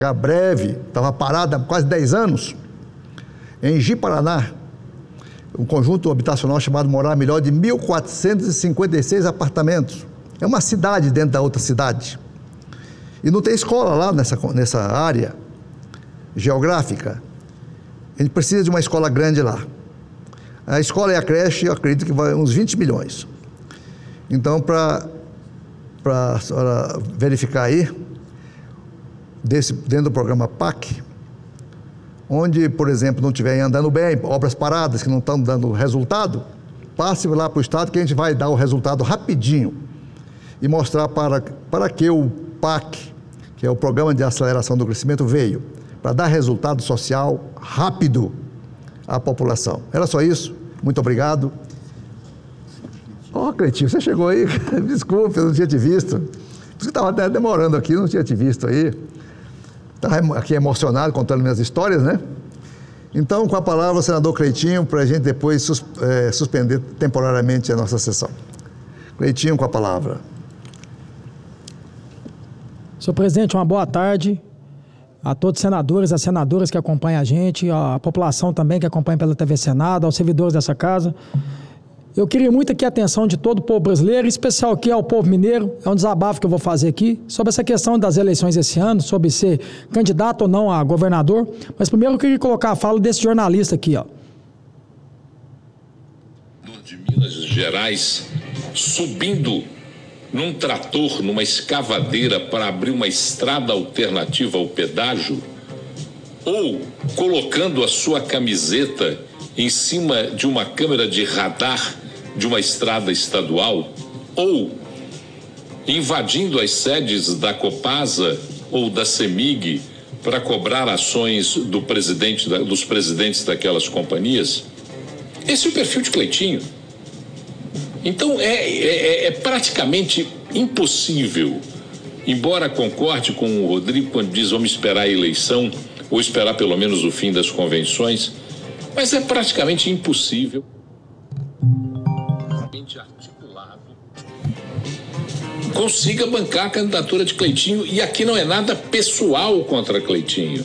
breve, estava parada há quase 10 anos, em Ji-Paraná, um conjunto habitacional chamado Morar Melhor, de 1.456 apartamentos. É uma cidade dentro da outra cidade. E não tem escola lá nessa área geográfica. A gente precisa de uma escola grande lá. A escola e a creche, eu acredito que vai uns 20 milhões. Então, para a senhora verificar aí, dentro do programa PAC, onde, por exemplo, não estiver andando bem, obras paradas que não estão dando resultado, passe lá para o Estado que a gente vai dar o resultado rapidinho e mostrar para que o PAC, que é o Programa de Aceleração do Crescimento, veio, para dar resultado social rápido à população. Era só isso. Muito obrigado. Cleitinho, você chegou aí? Desculpe, eu não tinha te visto. Por isso que estava até demorando aqui, não tinha te visto aí. Estava aqui emocionado, contando minhas histórias, né? Então, com a palavra, o senador Cleitinho, para a gente depois suspender temporariamente a nossa sessão. Cleitinho, com a palavra. Senhor presidente, uma boa tarde a todos os senadores, as senadoras que acompanham a gente, a população também que acompanha pela TV Senado, aos servidores dessa casa. Eu queria muito aqui a atenção de todo o povo brasileiro, em especial aqui ao povo mineiro. É um desabafo que eu vou fazer aqui sobre essa questão das eleições esse ano, sobre ser candidato ou não a governador. Mas primeiro eu queria colocar a fala desse jornalista aqui, ó. De Minas Gerais, subindo num trator, numa escavadeira para abrir uma estrada alternativa ao pedágio, ou colocando a sua camiseta em cima de uma câmera de radar de uma estrada estadual, ou invadindo as sedes da Copasa ou da CEMIG para cobrar ações dos presidentes daquelas companhias. Esse é o perfil de Cleitinho. Então é praticamente impossível, embora concorde com o Rodrigo quando diz vamos esperar a eleição, ou esperar pelo menos o fim das convenções, mas é praticamente impossível articulado consiga bancar a candidatura de Cleitinho, e aqui não é nada pessoal contra Cleitinho.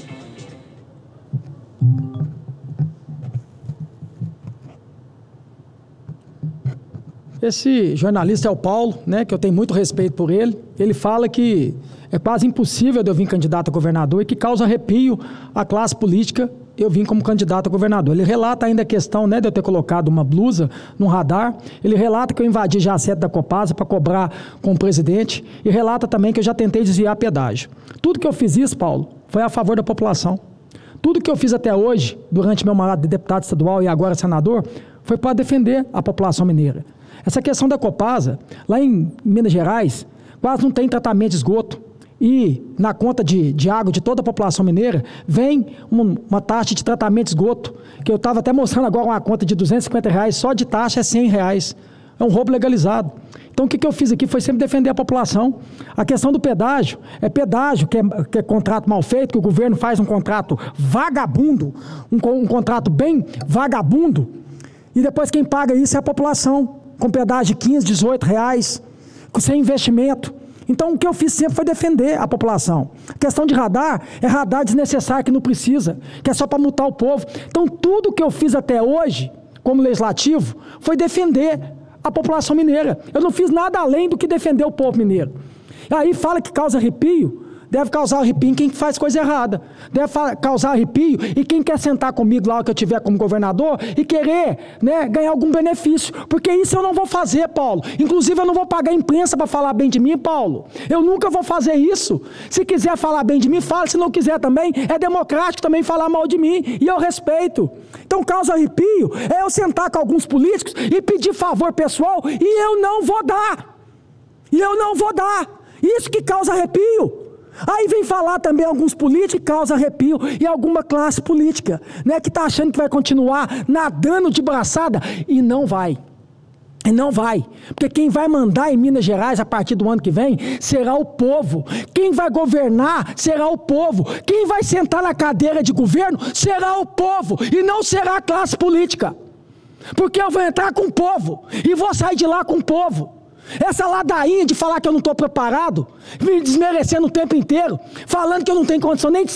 Esse jornalista é o Paulo, né, que eu tenho muito respeito por ele. Ele fala que é quase impossível de eu vir candidato a governador e que causa arrepio à classe política eu vim como candidato a governador. Ele relata ainda a questão, né, de eu ter colocado uma blusa no radar. Ele relata que eu invadi já a sede da Copasa para cobrar com o presidente, e relata também que eu já tentei desviar pedágio. Tudo que eu fiz isso, Paulo, foi a favor da população. Tudo que eu fiz até hoje, durante meu mandato de deputado estadual e agora senador, foi para defender a população mineira. Essa questão da Copasa, lá em Minas Gerais, quase não tem tratamento de esgoto. E na conta de água de toda a população mineira, vem uma taxa de tratamento de esgoto, que eu estava até mostrando agora uma conta de R$250, só de taxa é R$100. É um roubo legalizado. Então o que eu fiz aqui foi sempre defender a população. A questão do pedágio, que é contrato mal feito, que o governo faz um contrato vagabundo, um contrato bem vagabundo, e depois quem paga isso é a população, com pedágio de R$15, R$18, sem investimento. Então, o que eu fiz sempre foi defender a população. A questão de radar é radar desnecessário que não precisa, que é só para multar o povo. Então, tudo que eu fiz até hoje, como legislativo, foi defender a população mineira. Eu não fiz nada além do que defender o povo mineiro. Aí fala que causa arrepio. Deve causar arrepio em quem faz coisa errada. Deve causar arrepio e quem quer sentar comigo lá que eu tiver como governador e querer, né, ganhar algum benefício. Porque isso eu não vou fazer, Paulo. Inclusive eu não vou pagar a imprensa para falar bem de mim, Paulo. Eu nunca vou fazer isso. Se quiser falar bem de mim, fala. Se não quiser também, é democrático também falar mal de mim. E eu respeito. Então causa arrepio é eu sentar com alguns políticos e pedir favor pessoal e eu não vou dar. E eu não vou dar. Isso que causa arrepio. Aí vem falar também alguns políticos que causam arrepio e alguma classe política, né, que está achando que vai continuar nadando de braçada, e não vai. E não vai, porque quem vai mandar em Minas Gerais a partir do ano que vem será o povo. Quem vai governar será o povo. Quem vai sentar na cadeira de governo será o povo e não será a classe política. Porque eu vou entrar com o povo e vou sair de lá com o povo. Essa ladainha de falar que eu não estou preparado, me desmerecendo o tempo inteiro, falando que eu não tenho condição nem de